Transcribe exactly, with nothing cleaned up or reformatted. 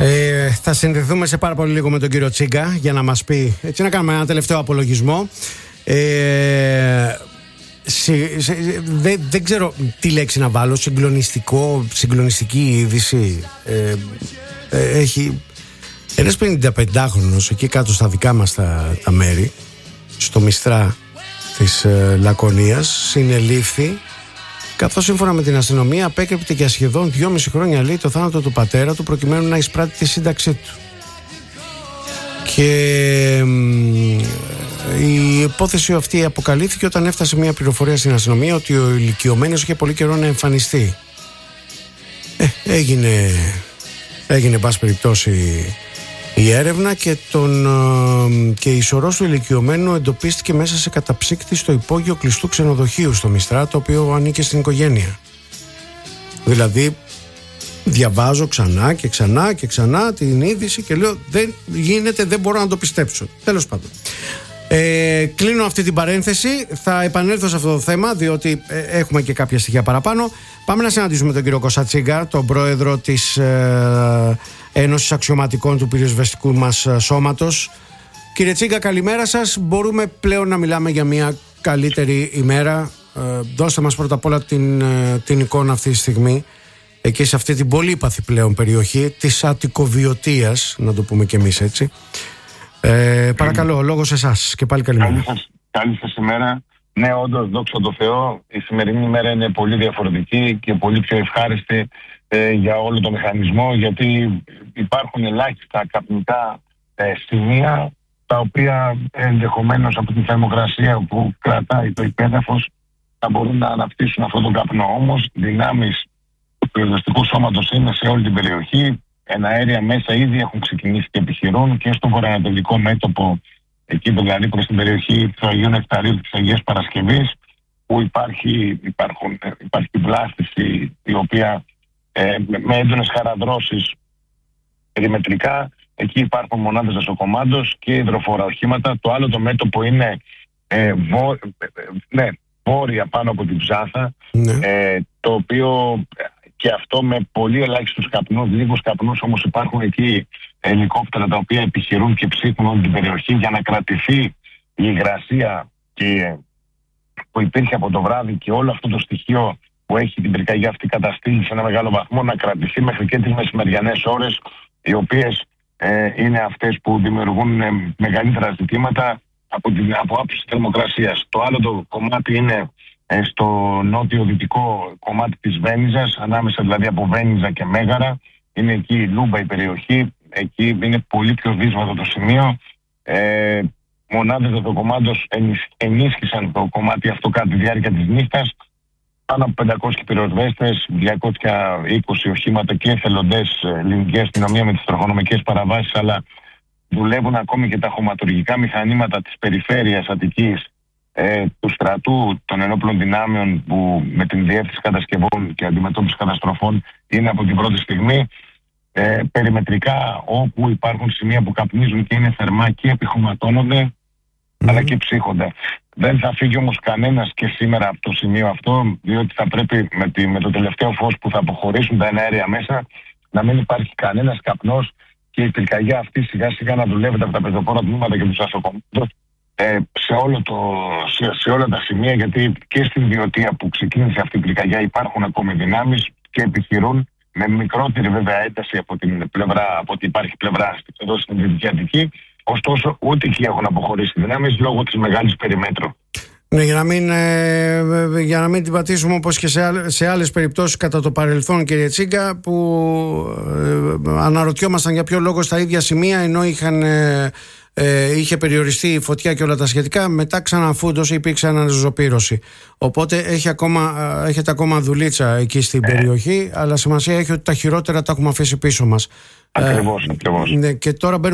Ε, θα συνδεθούμε σε πάρα πολύ λίγο με τον κύριο Τσίγκα για να μας πει, έτσι να κάνουμε ένα τελευταίο απολογισμό. Ε, σε, σε, δε, δεν ξέρω τι λέξη να βάλω. Συγκλονιστικό, συγκλονιστική είδηση. Ε, ε, έχει ένας πενηνταπεντάχρονος εκεί κάτω στα δικά μας τα, τα μέρη, στο Μιστρά της ε, Λακωνίας, συνελήφθη, καθώς σύμφωνα με την αστυνομία απέκρυπτε για σχεδόν δυόμιση χρόνια, λέει, το θάνατο του πατέρα του προκειμένου να εισπράττει τη σύνταξή του. Και η υπόθεση αυτή αποκαλύφθηκε όταν έφτασε μια πληροφορία στην αστυνομία ότι ο ηλικιωμένος είχε πολύ καιρό να εμφανιστεί. Ε, έγινε, έγινε πάση περιπτώσει η έρευνα και, τον, και η σωρός του ηλικιωμένου εντοπίστηκε μέσα σε καταψύκτη στο υπόγειο κλειστού ξενοδοχείου στο Μιστρά, το οποίο ανήκε στην οικογένεια. Δηλαδή διαβάζω ξανά και ξανά και ξανά την είδηση και λέω δεν γίνεται, δεν μπορώ να το πιστέψω. Τέλος πάντων, ε, κλείνω αυτή την παρένθεση. Θα επανέλθω σε αυτό το θέμα, διότι ε, έχουμε και κάποια στοιχεία παραπάνω. Πάμε να συναντήσουμε τον κύριο Κώστα Τσίγκα, τον πρόεδρο της ε, Ένωσης Αξιωματικών του πυροσβεστικού μας σώματος. Κύριε Τσίγκα, καλημέρα σας. Μπορούμε πλέον να μιλάμε για μια καλύτερη ημέρα? Ε, δώστε μας πρώτα απ' όλα την, ε, την εικόνα αυτή τη στιγμή, εκεί σε αυτή την πολύπαθη πλέον περιοχή της Αττικοβιωτίας, να το πούμε κι εμείς έτσι. Ε, παρακαλώ, λόγω σε εσάς και πάλι καλημέρα. Καλή σας, καλή σας ημέρα. Ναι, όντως, δόξα τω Θεώ, η σημερινή ημέρα είναι πολύ διαφορετική και πολύ πιο ευχάριστη ε, για όλο το μηχανισμό, γιατί υπάρχουν ελάχιστα καπνικά ε, σημεία, τα οποία ενδεχομένως από τη θερμοκρασία που κρατάει το υπέδαφος θα μπορούν να αναπτύσσουν αυτόν τον καπνό. Όμως, δυνάμεις του πυροσβεστικού σώματος είναι σε όλη την περιοχή. Εναέρια μέσα ήδη έχουν ξεκινήσει και επιχειρούν και στο βορειοανατολικό μέτωπο, εκεί δηλαδή προς την περιοχή του Αγίου Νεκταρίου της Αγίας Παρασκευής, που υπάρχει, υπάρχουν, υπάρχει βλάστηση η οποία ε, με έντονες χαραδρώσεις περιμετρικά. Εκεί υπάρχουν μονάδες δασοκομάντος και υδροφόρα οχήματα. Το άλλο το μέτωπο είναι ε, βο, ναι, βόρεια πάνω από την Ψάθα, ναι. ε, το οποίο και αυτό με πολύ ελάχιστους καπνούς, λίγους καπνούς, όμως υπάρχουν εκεί ελικόπτερα τα οποία επιχειρούν και ψύχνουν όλη την περιοχή για να κρατηθεί η υγρασία και που υπήρχε από το βράδυ και όλο αυτό το στοιχείο που έχει την πυρκαγιά αυτή καταστήλει σε ένα μεγάλο βαθμό να κρατηθεί μέχρι και τις μεσημεριανές ώρες, οι οποίες ε, είναι αυτές που δημιουργούν ε, μεγαλύτερα ζητήματα από, την, από άψη θερμοκρασίας. Το άλλο το κομμάτι είναι ε, στο νότιο-δυτικό κομμάτι της Βένιζας, ανάμεσα δηλαδή από Βένιζα και Μέγαρα. Είναι εκεί η Λούμπα η περιοχή, εκεί είναι πολύ πιο δύσβατο το σημείο. Ε, μονάδες δεδοκομάντος ενίσχυσαν το κομμάτι αυτό κατά τη διάρκεια της νύχτας. Πάνω από πεντακόσιοι πυροσβέστες, διακόσια είκοσι οχήματα και εθελοντές ελληνικής αστυνομία με τις τροχονομικές παραβάσεις, αλλά δουλεύουν ακόμη και τα χωματουργικά μηχανήματα της περιφέρειας Αττικής, ε, του στρατού, των ενόπλων δυνάμεων που με την διεύθυνση κατασκευών και αντιμετώπιση καταστροφών είναι από την πρώτη στιγμή. Ε, περιμετρικά, όπου υπάρχουν σημεία που καπνίζουν και είναι θερμά και επιχωματώνονται, mm. αλλά και ψύχονται. Δεν θα φύγει όμως κανένας και σήμερα από το σημείο αυτό, διότι θα πρέπει με, τη, με το τελευταίο φως που θα αποχωρήσουν τα εναέρια μέσα να μην υπάρχει κανένας καπνός και η πυρκαγιά αυτή σιγά σιγά να δουλεύεται από τα πεζοπόρα τμήματα και τους ασοκομματούς ε, σε, σε, σε όλα τα σημεία, γιατί και στην Βιωτία που ξεκίνησε αυτή η πυρκαγιά υπάρχουν ακόμη δυνάμεις και επιχειρούν με μικρότερη βέβαια ένταση από την πλευρά, από ότι υπάρχει πλευρά εδώ στην Δυτική Αττική. Ωστόσο, ούτε εκεί έχουν αποχωρήσει δυνάμεις λόγω της μεγάλης περιμέτρου. Ναι, για να μην, ε, για να μην την πατήσουμε όπως και σε, άλλ, σε άλλες περιπτώσεις κατά το παρελθόν, κύριε Τσίγκα, που ε, αναρωτιόμασταν για ποιο λόγο στα ίδια σημεία, ενώ είχαν, ε, ε, είχε περιοριστεί η φωτιά και όλα τα σχετικά, μετά ξαναφούντωσε, υπήρξε αναζωπήρωση. Οπότε έχει ακόμα, έχετε ακόμα δουλίτσα εκεί στην ε. περιοχή, αλλά σημασία έχει ότι τα χειρότερα τα έχουμε αφήσει πίσω μας. Ακριβώς, ε, ακριβώς. Ναι, και τώρα